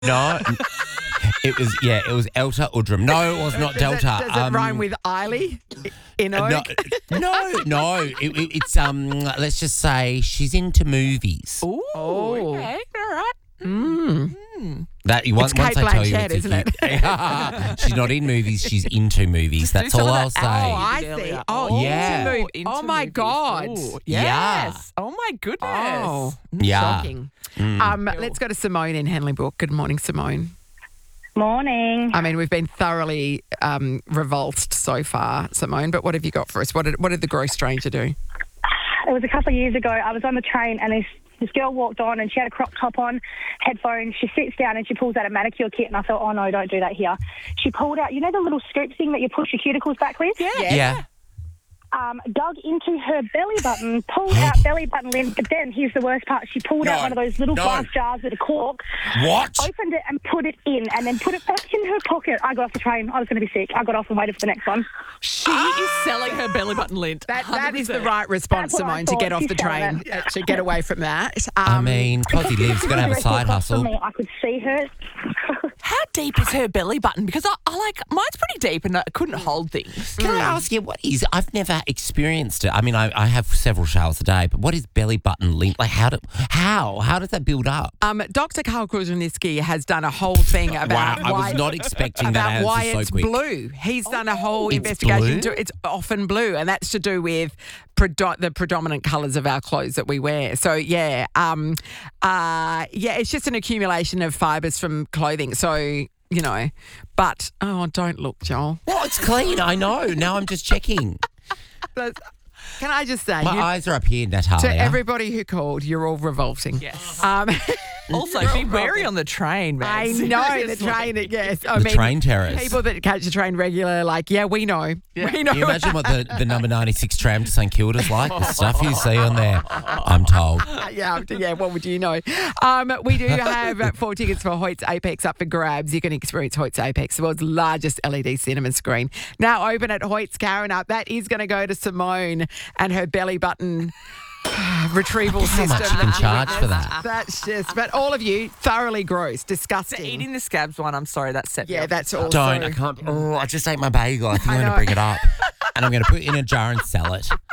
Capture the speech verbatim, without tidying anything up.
No. It was, yeah, it was Elta Udrum. No, it was not Does Delta. It, does it um, rhyme with Eiley in no, Oak? no, no. It, it, it's, um. let's just say she's into movies. Ooh, Oh. okay, all right. Mm. That you once, It's once Kate I tell you, Blanchett, it's a isn't it? hit. She's not in movies. She's into movies. Just do That's some all of I'll that say. Oh, I Earlier. see. Oh, Yeah. into mov- into oh my movies. God. Ooh, Yeah. yes. Oh, my goodness. Oh, Yeah. shocking. Mm. Um, let's go to Simone in Henley Brook. Good morning, Simone. Morning. I mean, we've been thoroughly um, revulsed so far, Simone, but what have you got for us? What did, what did the gross stranger do? It was a couple of years ago. I was on the train and this, this girl walked on and she had a crop top on, headphones. She sits down and she pulls out a manicure kit and I thought, oh, no, don't do that here. She pulled out, you know the little scoop thing that you push your cuticles back with? Yeah. Yeah. Um, dug into her belly button, pulled out belly button lint, but then here's the worst part. She pulled No, out one of those little no. glass jars with a cork, What? opened it and put it in and then put it back in her pocket. I got off the train. I was going to be sick. I got off and waited for the next one. She is selling her belly button lint. That, that is the one hundred percent. right response, That's what I Simone, to thought. get off She's the selling train, it. to get away from that. I Um, mean, Cosy Liv's got to have a side Across from hustle. me, I could see her. How deep is her belly button? Because I, I like, mine's pretty deep and I couldn't hold things. Can I ask you, what is, I've never experienced it. I mean, I, I have several showers a day, but what is belly button lint? Like, how do, how? How does that build up? Um, Doctor Carl Kruszelnicki has done a whole thing about wow, I why, was not expecting that about answer why so it's quick. blue. He's done a whole It's investigation. blue? To, it's often blue, and that's to do with predo- the predominant colours of our clothes that we wear. So yeah, um, uh, yeah, it's just an accumulation of fibres from clothing. So you know, but oh, don't look, Joel. Well, it's clean, I know. Now I'm just checking. But can I just say, My you, eyes are up here, Natalia. to everybody who called, you're all revolting. Yes. Um, Also, be wary on the train, man. I know the Seriously. train. Yes, I The mean, train terrorists. people that catch the train regular, like, yeah, we know, we know. Can you imagine what the, the number ninety-six tram to St Kilda's like? The stuff you see on there, I'm told. yeah, yeah. What would you know? Um, we do have four tickets for Hoyt's Apex up for grabs. You can experience Hoyt's Apex, the world's largest L E D cinema screen. Now open at Hoyt's Karen up. That is going to go to Simone and her belly button retrieval How system. much you can charge for that? That's just, but all of you, thoroughly gross, The disgusting. eating the scabs one, I'm sorry, that's set me yeah, off. that's also. Don't, I can't. Oh, I just ate my bagel. I think I I'm going know. to bring it up. And I'm going to put it in a jar and sell it.